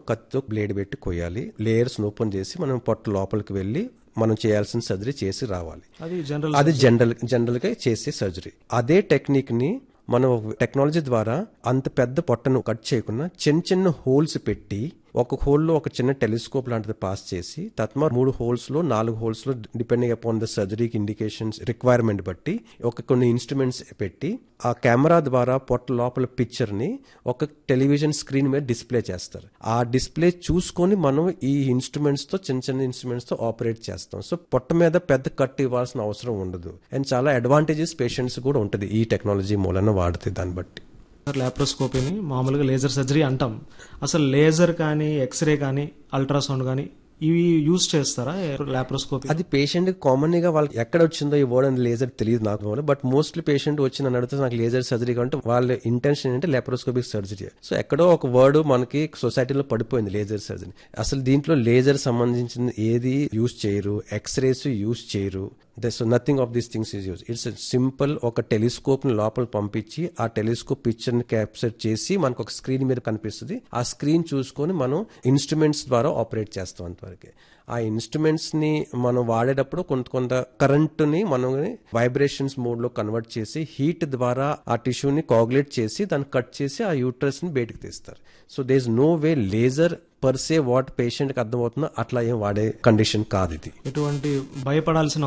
కత్తితో బ్లేడ్ పెట్టి కొయ్యాలి. లేయర్స్ ఓపెన్ చేసి మనం పొట్ట లోపలికి వెళ్ళి మనం చేయాల్సిన సర్జరీ చేసి రావాలి. అది జనరల్ గా చేసే సర్జరీ. అదే టెక్నిక్ ని మనం టెక్నాలజీ ద్వారా అంత పెద్ద పొట్టను కట్ చేయకుండా చిన్న చిన్న హోల్స్ పెట్టి ఒక హోల్లో ఒక చిన్న టెలిస్కోప్ లాంటిది పాస్ చేసి తత్మా 3 హోల్స్ లో 4 హోల్స్ లో డిపెండింగ్ అపాన్ ద సర్జరీకి ఇండికేషన్స్ రిక్వైర్మెంట్ బట్టి కొన్ని ఇన్స్ట్రుమెంట్స్ పెట్టి ఆ కెమెరా ద్వారా పొట్ట లోపల పిక్చర్ ని ఒక టెలివిజన్ స్క్రీన్ మీద డిస్ప్లే చేస్తారు. ఆ డిస్ప్లే చూసుకొని మనం ఈ ఇన్స్ట్రుమెంట్స్ తో చిన్న ఇన్స్ట్రుమెంట్స్ తో ఆపరేట్ చేస్తాం. సో పొట్ట మీద పెద్ద కట్ ఇవ్వాల్సిన అవసరం ఉండదు. అండ్ చాలా అడ్వాంటేజెస్ పేషెంట్స్ కూడా ఉంటుంది ఈ టెక్నాలజీ మూలన వాడితే. దాన్ని బట్టి లాప్రోస్కోపీని మామూలుగా లేజర్ సర్జరీ అంటాం. అసలు లేజర్ కానీ ఎక్స్రే కానీ అల్ట్రాసౌండ్ కానీ ఇవి యూజ్ చేస్తారా లాప్రోస్కోపీ? అది పేషెంట్ కామన్ గా వాళ్ళకి ఎక్కడ వచ్చిందో ఈ వర్డ్ అని లేజర్ తెలియదు నాకు. బట్ మోస్ట్లీ పేషెంట్ వచ్చి నన్ను అడిగితే నాకు లేజర్ సర్జరీ అంటే వాళ్ళ ఇంటెన్షన్ ఏంటంటే లాప్రోస్కోపిక్ సర్జరీ. సో ఎక్కడో ఒక వర్డ్ మనకి సొసైటీలో పడిపోయింది లేజర్ సర్జరీ. అసలు దీంట్లో లేజర్ సంబంధించిన ఏది యూజ్ చేయరు, ఎక్స్రేస్ యూజ్ చేయరు. So nothing of these things is use. It's simple ఒక టెలిస్కోప్ ని లోపల పంపించి ఆ టెలిస్కోప్ పిక్చర్ ని క్యాప్చర్ చేసి మనకు ఒక స్క్రీన్ మీద కనిపిస్తుంది. ఆ స్క్రీన్ చూసుకొని మనం ఇన్స్ట్రుమెంట్స్ ద్వారా ఆపరేట్ చేస్తాం అంతవరకే. ఆ ఇన్స్ట్రుమెంట్స్ ని మనం వాడేటప్పుడు కొంత కరెంటుని మనం వైబ్రేషన్స్ మోడ్ లో కన్వర్ట్ చేసి హీట్ ద్వారా ఆ టిష్యూని కోగులేట్ చేసి దాన్ని కట్ చేసి ఆ యూట్రస్ ని బయటకు తీస్తారు. So they is no way laser per say what patient కి అర్థమవుతుందో అట్లా ఏం వాడే కండిషన్ కాదు ఇది. ఎటువంటి భయపడాల్సిన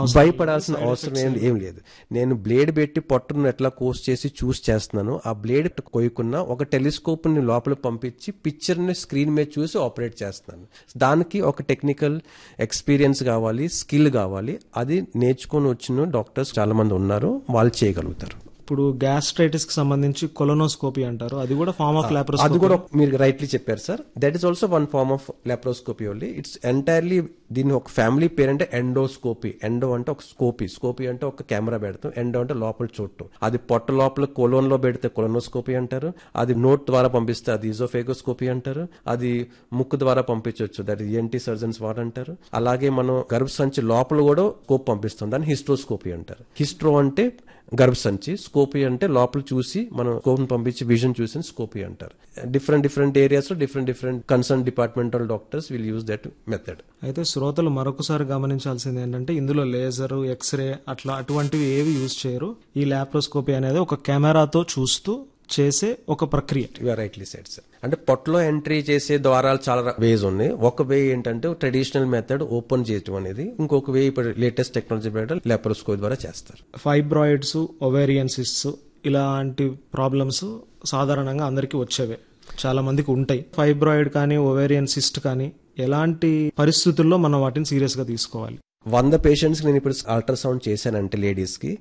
అవసరం ఏం లేదు. నేను బ్లేడ్ పెట్టి పొట్టను ఎట్లా కోర్స్ చేసి చూస్ చేస్తున్నాను. ఆ బ్లేడ్ కొయ్యకున్నా ఒక టెలిస్కోప్ ని లోపల పంపించి పిక్చర్ ని స్క్రీన్ మీద చూసి ఆపరేట్ చేస్తున్నాను. దానికి ఒక టెక్నికల్ ఎక్స్పీరియన్స్ కావాలి, స్కిల్ కావాలి. అది నేర్చుకొని వచ్చిన డాక్టర్స్ చాలా మంది ఉన్నారు, వాళ్ళు చేయగలుగుతారు. ఇప్పుడు గ్యాస్ట్రైటిస్ కి సంబంధించి కొలోనోస్కోపీ అంటారు, అది కూడా ఫార్మ్ ఆఫ్ లాప్రోస్కోపీ. అది కూడా మీరు రైట్లీ చెప్పారు sir. That is also one form of laparoscopy only. It's entirely దీని ఒక ఫ్యామిలీ పేరు అంటే ఎండోస్కోపీ. ఎండో అంటే ఒక స్కోపీ అంటే ఒక కెమెరా పెడతాం. ఎండో అంటే లోపల చూడటం. అది పొట్ట లోపల కొలోన్ లో పెడితే కొలోనోస్కోపీ అంటారు. అది నోట్ ద్వారా పంపిస్తే అది ఈజోఫేగోస్కోపీ అంటారు. అది ముక్కు ద్వారా పంపించవచ్చు, దట్ ఈఎన్టీ సర్జన్స్ వాడంటారు. అలాగే మనం గర్భసంచి లోపల కూడా స్కోప్ పంపిస్తాం, దాన్ని హిస్ట్రోస్కోపీ అంటారు. హిస్ట్రో అంటే గర్భసంచి, స్కోపీ అంటే లోపల చూసి మనం స్కోప్ పంపించి విజన్ చూసి స్కోపీ అంటారు. డిఫరెంట్ ఏరియాస్ లో different concern departmental doctors will use that method. అయితే శ్రోతలు మరొకసారి గమనించాల్సింది ఏంటంటే ఇందులో లేజర్, ఎక్స్రే అటువంటివి ఏవి యూజ్ చేయరు. ఈ లాప్రోస్కోపీ అనేది ఒక కెమెరాతో చూస్తూ చేసే ఒక ప్రక్రియ. Rightly said sir. అంటే పొట్టలో ఎంట్రీ చేసే ద్వారాలు చాలా వేస్ ఉన్నాయి. ఒక వే ఏంటంటే ట్రెడిషనల్ మెథడ్ ఓపెన్ చేయడం అనేది, ఇంకొక వే ఇప్పుడు లేటెస్ట్ టెక్నాలజీ మెథడ్ లాప్రోస్కోపీ ద్వారా చేస్తారు. ఫైబ్రాయిడ్స్, ఓవేరియన్ సిస్ట్స్ ఇలాంటి ప్రాబ్లమ్స్ సాధారణంగా అందరికీ వచ్చేవే, చాలా మందికి ఉంటాయి. ఫైబ్రాయిడ్ కానీ ఓవేరియన్ సిస్ట్ కానీ ఎలాంటి పరిస్థితుల్లో మనం వాటిని సీరియస్ గా తీసుకోవాలి? 100 పేషెంట్స్ నేను ఇప్పుడు అల్ట్రాసౌండ్ చేశానంటే లేడీస్ కి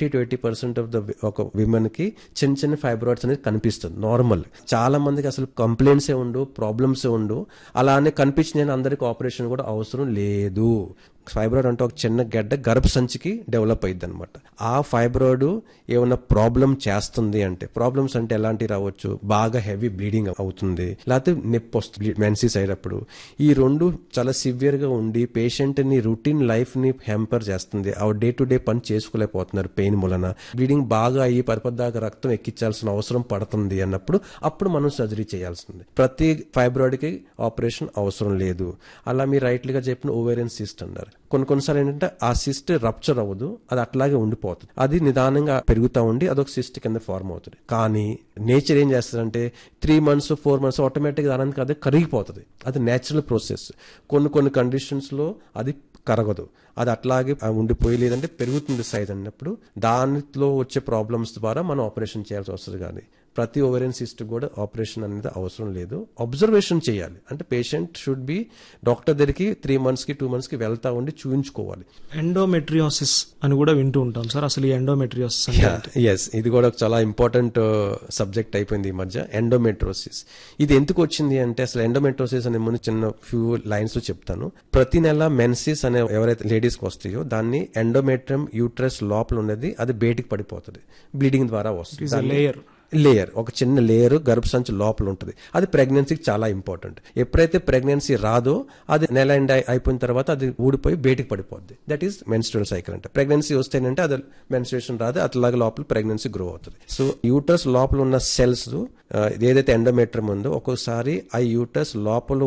70-80% ఆఫ్ ద ఒక విమెన్ కి చిన్న ఫైబ్రాయిడ్స్ అనేది కనిపిస్తుంది నార్మల్. చాలా మందికి అసలు కంప్లైంట్స్ ఉండవు, ప్రాబ్లమ్స్ ఉండవు. అలానే కనిపించిన అందరికి ఆపరేషన్ కూడా అవసరం లేదు. ఫైబ్రాయిడ్ అంటే ఒక చిన్న గడ్డ గర్భసంచికి డెవలప్ అయ్యింది అనమాట. ఆ ఫైబ్రాయిడ్ ఏమైనా ప్రాబ్లం చేస్తుంది అంటే, ప్రాబ్లమ్స్ అంటే ఎలాంటివి రావచ్చు, బాగా హెవీ బ్లీడింగ్ అవుతుంది, లేకపోతే నొప్పి వస్తుంది మెన్సీస్ అయినప్పుడు. ఈ రెండు చాలా సివియర్ గా ఉండి పేషెంట్ ని రొటీన్ లైఫ్ ని హ్యాంపర్ చేస్తుంది. ఆ డే టు డే పని చేసుకోలేకపోతున్నారు పెయిన్ మూలన. బ్లీడింగ్ బాగా అయ్యి పరిపద్దాకా రక్తం ఎక్కించాల్సిన అవసరం పడుతుంది అన్నప్పుడు అప్పుడు మనం సర్జరీ చేయాల్సింది. ప్రతి ఫైబ్రాయిడ్ కి ఆపరేషన్ అవసరం లేదు. అలా మీరు రైట్లీగా చెప్పిన ఓవేరియన్ సిస్ట్ అన్నారు. కొన్నిసార్లు ఏంటంటే ఆ సిస్ట్ రప్చర్ అవ్వదు, అది అట్లాగే ఉండిపోతుంది. అది నిదానంగా పెరుగుతూ ఉండి అదొక సిస్ట్ కింద ఫార్మ్ అవుతుంది. కానీ నేచర్ ఏం చేస్తుందంటే 3 months 4 months ఆటోమేటిక్గా దానికి అదే కరిగిపోతుంది. అది నేచురల్ ప్రాసెస్. కొన్ని కండిషన్స్ లో అది కరగదు, అది అట్లాగే ఉండిపోయి లేదంటే పెరుగుతుంది సైజ్ అన్నప్పుడు దానిలో వచ్చే ప్రాబ్లమ్స్ ద్వారా మనం ఆపరేషన్ చేయాల్సి వస్తుంది. కానీ ప్రతి ఓవేరియన్ సిస్ట్ కూడా ఆపరేషన్ అనేది అవసరం లేదు. అబ్జర్వేషన్ చేయాలి. అంటే పేషెంట్ షుడ్ బి డాక్టర్ దగ్గరికి 3 months కి 2 months కి వెళ్తా ఉండి చూయించుకోవాలి. ఎండోమెట్రియోసిస్ అని కూడా వింటూ ఉంటాం సార్, అసలు ఈ ఎండోమెట్రియోసిస్ ఎస్, ఇది కూడా చాలా ఇంపార్టెంట్ సబ్జెక్ట్ అయిపోయింది ఈ మధ్య. ఎండోమెట్రోసిస్ ఇది ఎందుకు వచ్చింది అంటే, అసలు ఎండోమెట్రోసిస్ అనే ముందు చిన్న ఫ్యూ లైన్స్ చెప్తాను. ప్రతి నెల మెన్సిస్ అనే ఎవరైతే లేడీస్ కి వస్తాయో దాన్ని ఎండోమెట్రియం యూట్రస్ లోపల ఉన్నది అది బయటికి పడిపోతుంది, బ్లీడింగ్ ద్వారా వస్తుంది. లేయర్, ఒక చిన్న లేయర్ గర్భసంచి లోపల ఉంటుంది. అది ప్రెగ్నెన్సీకి చాలా ఇంపార్టెంట్. ఎప్పుడైతే ప్రెగ్నెన్సీ రాదో అది నెల ఎండ్ అయిపోయిన తర్వాత అది ఊడిపోయి బయటికి పడిపోద్ది. దట్ ఈస్ మెన్స్ట్రువల్ సైకిల్ అంటే. ప్రెగ్నెన్సీ వస్తేనంటే అది మెన్స్ట్రుయేషన్ రాదు, అట్లాగే లోపల ప్రెగ్నెన్సీ గ్రో అవుతుంది. సో యూటర్స్ లోపల ఉన్న సెల్స్ ఏదైతే ఎండోమెట్రియం ఉందో ఒక్కోసారి ఆ యూటర్స్ లోపల